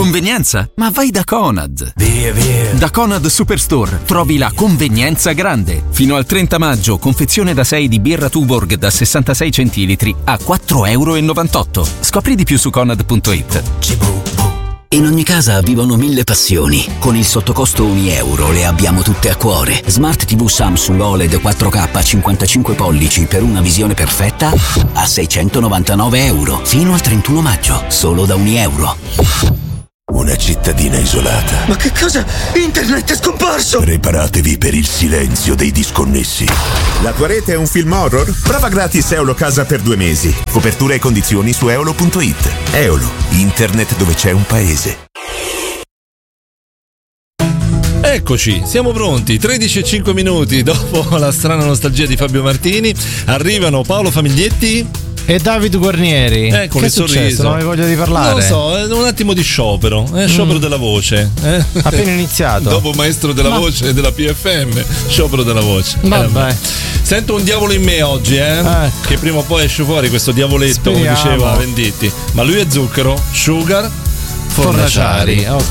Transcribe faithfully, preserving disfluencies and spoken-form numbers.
Convenienza? Ma vai da Conad. Via, via. Da Conad Superstore trovi la convenienza grande. Fino al trenta maggio, confezione da sei di birra Tuborg da sessantasei centilitri a quattro virgola novantotto euro. Scopri di più su conad punto it. In ogni casa vivono mille passioni. Con il sottocosto un euro le abbiamo tutte a cuore. Smart tivù Samsung O L E D quattro K cinquantacinque pollici per una visione perfetta a seicentonovantanove euro. Fino al trentuno maggio, solo da un euro. Una cittadina isolata. Ma che cosa? Internet è scomparso! Preparatevi per il silenzio dei disconnessi. La tua rete è un film horror? Prova gratis Eolo Casa per due mesi. Copertura e condizioni su eolo punto it. Eolo, internet dove c'è un paese. Eccoci, siamo pronti, tredici e cinque minuti dopo la strana nostalgia di Fabio Martini. Arrivano Paolo Famiglietti e David Guarnieri. Eh, con che il è successo? sorriso. Non avevi voglia di parlare? Non lo so, è un attimo di sciopero, eh, sciopero mm. della voce. Eh. Appena iniziato. Dopo maestro della Ma... voce della P F M, sciopero della voce. Vabbè. Eh, Sento un diavolo in me oggi, eh? Ecco. Che prima o poi esce fuori questo diavoletto, Speriamo. come diceva Venditti. Ma lui è zucchero, sugar, fornaciari. Ok.